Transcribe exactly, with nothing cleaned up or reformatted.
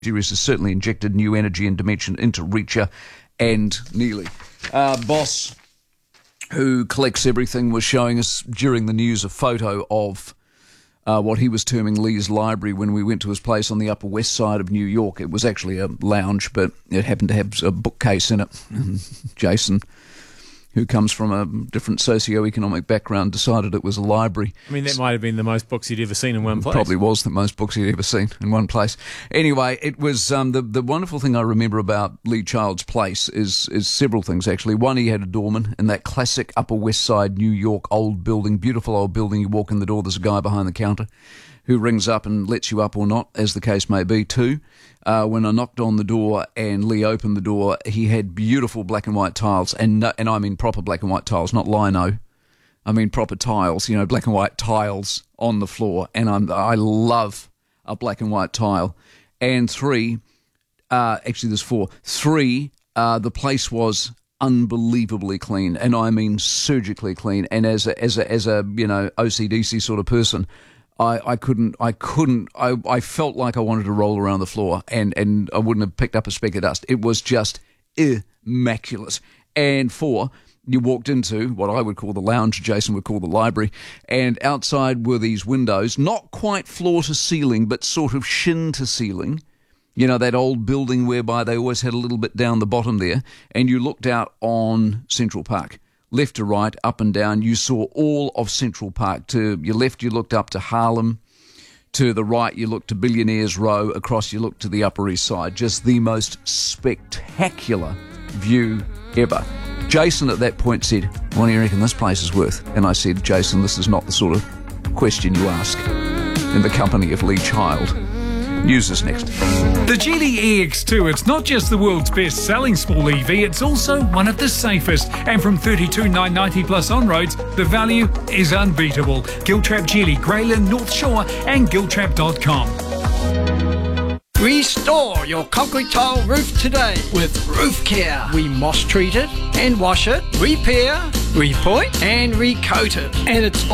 series has certainly injected new energy and dimension into Reacher and Neely. Uh, Boss, who collects everything, was showing us during the news a photo of uh, what he was terming Lee's Library when we went to his place on the Upper West Side of New York. It was actually a lounge, but it happened to have a bookcase in it. Jason, who comes from a different socio-economic background, decided it was a library. I mean, that might have been the most books he'd ever seen in one place. Probably was the most books he'd ever seen in one place. Anyway, it was um, the the wonderful thing I remember about Lee Child's place is is several things, actually. One, he had a doorman in that classic Upper West Side New York old building, beautiful old building. You walk in the door, there's a guy behind the counter who rings up and lets you up or not, as the case may be. Two, uh, when I knocked on the door and Lee opened the door, he had beautiful black and white tiles, and no, and I mean proper black and white tiles, not lino. I mean proper tiles, you know, black and white tiles on the floor, and I'm, I love a black and white tile. And three, uh, actually there's four. Three, uh, the place was unbelievably clean, and I mean surgically clean. And as a, as a, as a you know, O C D C sort of person, I, I couldn't, I couldn't, I, I felt like I wanted to roll around the floor, and, and I wouldn't have picked up a speck of dust. It was just immaculate. And four, you walked into what I would call the lounge, Jason would call the library, and outside were these windows, not quite floor to ceiling, but sort of shin to ceiling. You know, that old building whereby they always had a little bit down the bottom there, and you looked out on Central Park. Left to right, up and down, you saw all of Central Park. To your left, you looked up to Harlem. To the right, you looked to Billionaires Row. Across, you looked to the Upper East Side. Just the most spectacular view ever. Jason at that point said, "What do you reckon this place is worth?" And I said, "Jason, this is not the sort of question you ask in the company of Lee Child." News is next. The Geely E X two, it's not just the world's best-selling small E V, it's also one of the safest. And from thirty-two thousand nine hundred ninety plus on-roads, the value is unbeatable. Giltrap Geely, Grayland, North Shore and giltrap dot com. Restore your concrete tile roof today with Roof Care. We moss treat it and wash it, repair, repoint and recoat it. And it's